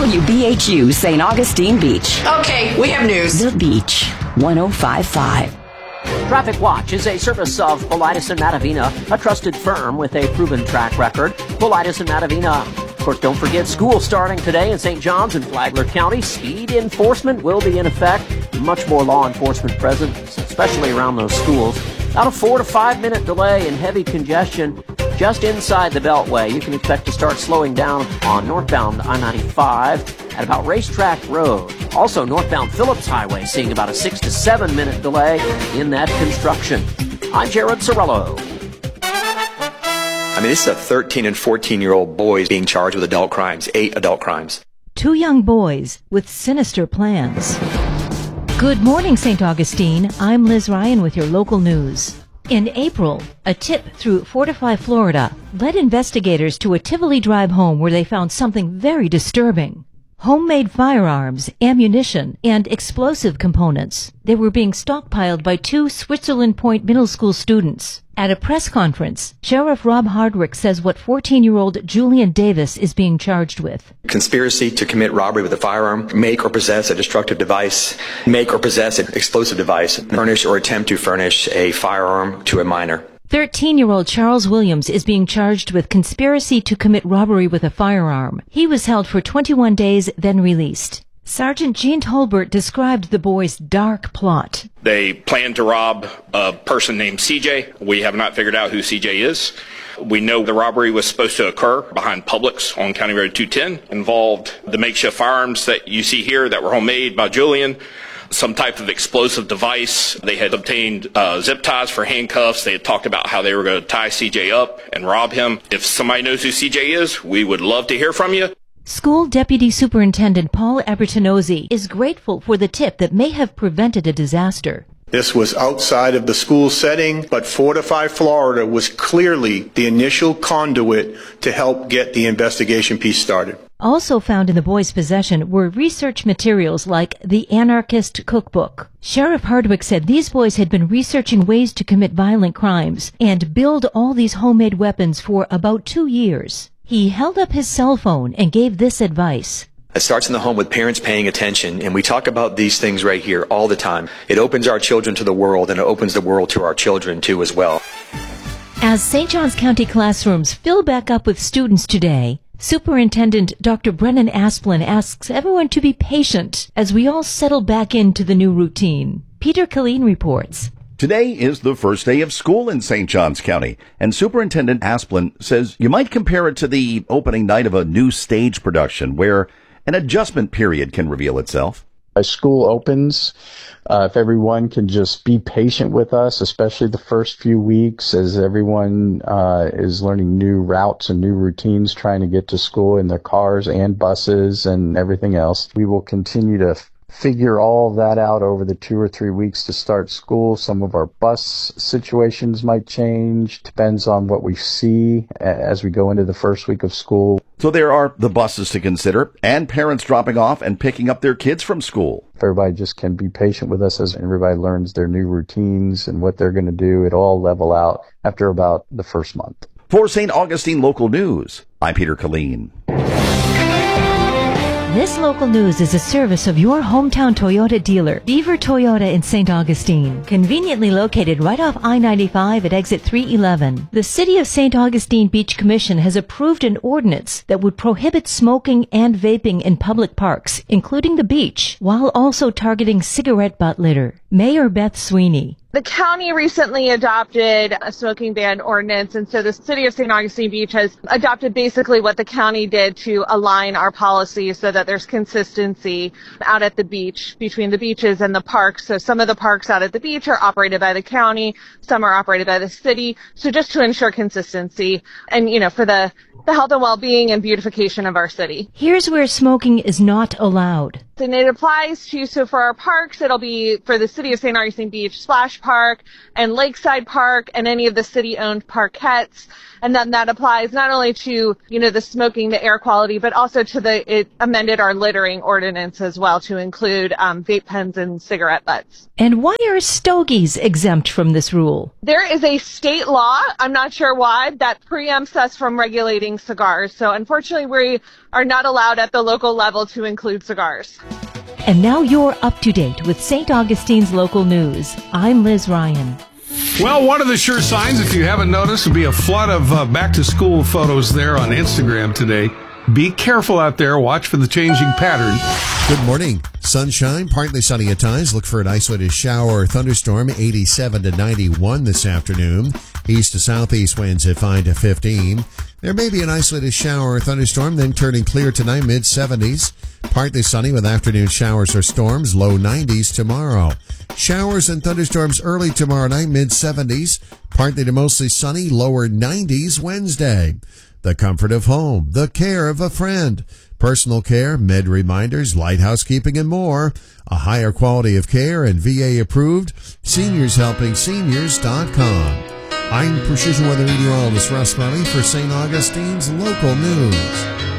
WBHU St. Augustine Beach. Okay, we have news. The Beach, 105.5. Traffic Watch is a service of Politis and Matavina, a trusted firm with a proven track record. Politis and Matavina. Of course, don't forget school starting today in St. Johns and Flagler County. Speed enforcement will be in effect. Much more law enforcement present, especially around those schools. About a 4 to 5 minute delay in heavy congestion just inside the Beltway. You can expect to start slowing down on northbound I-95 at about Racetrack Road. Also, northbound Phillips Highway seeing about a 6 to 7 minute delay in that construction. I'm Jared Sorello. I mean, this is a 13 and 14-year-old boys being charged with adult crimes, 8 adult crimes. 2 young boys with sinister plans. Good morning, St. Augustine. I'm Liz Ryan with your local news. In April, a tip through Fortify, Florida, led investigators to a Tivoli Drive home where they found something very disturbing. Homemade firearms, ammunition, and explosive components. They were being stockpiled by 2 Switzerland Point Middle School students. At a press conference, Sheriff Rob Hardwick says what 14-year-old Julian Davis is being charged with. Conspiracy to commit robbery with a firearm, make or possess a destructive device, make or possess an explosive device, furnish or attempt to furnish a firearm to a minor. 13-year-old Charles Williams is being charged with conspiracy to commit robbery with a firearm. He was held for 21 days, then released. Sergeant Gene Tolbert described the boys' dark plot. They planned to rob a person named CJ. We have not figured out who CJ is. We know the robbery was supposed to occur behind Publix on County Road 210. Involved the makeshift firearms that you see here that were homemade by Julian. Some type of explosive device. They had obtained zip ties for handcuffs. They had talked about how they were going to tie CJ up and rob him. If somebody knows who CJ is, we would love to hear from you. School Deputy Superintendent Paul Abertinozzi is grateful for the tip that may have prevented a disaster. This was outside of the school setting, but Fortify, Florida was clearly the initial conduit to help get the investigation piece started. Also found in the boys' possession were research materials like the Anarchist Cookbook. Sheriff Hardwick said these boys had been researching ways to commit violent crimes and build all these homemade weapons for about 2 years. He held up his cell phone and gave this advice. It starts in the home with parents paying attention, and we talk about these things right here all the time. It opens our children to the world, and it opens the world to our children, too, as well. As St. Johns County classrooms fill back up with students today, Superintendent Dr. Brennan Asplin asks everyone to be patient as we all settle back into the new routine. Peter Killeen reports. Today is the first day of school in St. Johns County, and Superintendent Asplin says you might compare it to the opening night of a new stage production where an adjustment period can reveal itself. As school opens, if everyone can just be patient with us, especially the first few weeks as everyone is learning new routes and new routines, trying to get to school in their cars and buses and everything else. We will continue to figure all that out over the 2 or 3 weeks to start school. Some of our bus situations might change. Depends on what we see as we go into the first week of school. So there are the buses to consider and parents dropping off and picking up their kids from school. If everybody just can be patient with us as everybody learns their new routines and what they're going to do, it'll all level out after about the first month. For St. Augustine Local News, I'm Peter Killeen. This local news is a service of your hometown Toyota dealer, Beaver Toyota in St. Augustine. Conveniently located right off I-95 at exit 311. The City of St. Augustine Beach Commission has approved an ordinance that would prohibit smoking and vaping in public parks, including the beach, while also targeting cigarette butt litter. Mayor Beth Sweeney. The county recently adopted a smoking ban ordinance, and so the City of St. Augustine Beach has adopted basically what the county did to align our policies so that there's consistency out at the beach, between the beaches and the parks. So some of the parks out at the beach are operated by the county, some are operated by the city. So just to ensure consistency and, for the health and well-being and beautification of our city. Here's where smoking is not allowed. And it applies to, so for our parks, it'll be for the City of St. Augustine Beach Splash Park and Lakeside Park and any of the city-owned parkettes. And then that applies not only to, the smoking, the air quality, but also to it amended our littering ordinance as well to include vape pens and cigarette butts. And why are stogies exempt from this rule? There is a state law, I'm not sure why, that preempts us from regulating cigars. So unfortunately, we are not allowed at the local level to include cigars. And now you're up to date with St. Augustine's local news. I'm Liz Ryan. Well, one of the sure signs, if you haven't noticed, will be a flood of back-to-school photos there on Instagram today. Be careful out there. Watch for the changing pattern. Good morning. Sunshine, partly sunny at times. Look for an isolated shower or thunderstorm, 87 to 91 this afternoon. East to southeast winds at 5 to 15. There may be an isolated shower or thunderstorm, then turning clear tonight, mid-70s. Partly sunny with afternoon showers or storms, low 90s tomorrow. Showers and thunderstorms early tomorrow night, mid-70s. Partly to mostly sunny, lower 90s Wednesday. The comfort of home, the care of a friend, personal care, med reminders, light housekeeping, and more. A higher quality of care and VA approved. SeniorsHelpingSeniors.com. I'm Precision Weather Meteorologist Russ Smiley for St. Augustine's local news.